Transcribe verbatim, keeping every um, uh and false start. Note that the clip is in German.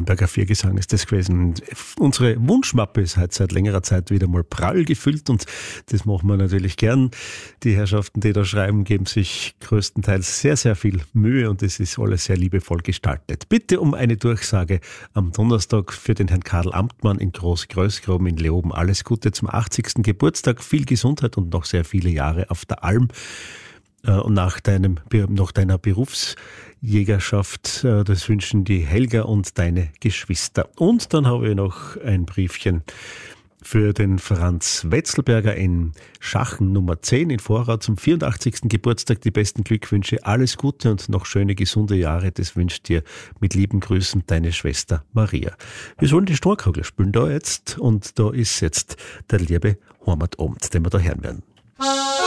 Bamberger Viergesang ist das gewesen. Unsere Wunschmappe ist heute seit längerer Zeit wieder mal prall gefüllt und das machen wir natürlich gern. Die Herrschaften, die da schreiben, geben sich größtenteils sehr, sehr viel Mühe und es ist alles sehr liebevoll gestaltet. Bitte um eine Durchsage am Donnerstag für den Herrn Karl Amtmann in Groß-Größgroben in Leoben. Alles Gute zum achtzigsten Geburtstag, viel Gesundheit und noch sehr viele Jahre auf der Alm. Und nach, deinem, nach deiner Berufsjägerschaft, das wünschen die Helga und deine Geschwister. Und dann habe ich noch ein Briefchen für den Franz Wetzelberger in Schachen Nummer zehn in Vorrat zum vierundachtzigsten Geburtstag. Die besten Glückwünsche, alles Gute und noch schöne, gesunde Jahre. Das wünscht dir mit lieben Grüßen deine Schwester Maria. Wir sollen die Storkogel spielen da jetzt und da ist jetzt der liebe Heimatabend, den wir da hören werden.